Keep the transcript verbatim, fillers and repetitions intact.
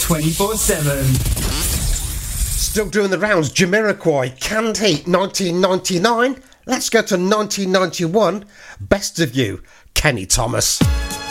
twenty-four seven. Still doing the rounds, Jamiroquai, Canned Heat, nineteen ninety-nine. Let's go to nineteen ninety-one. Best of You, Kenny Thomas.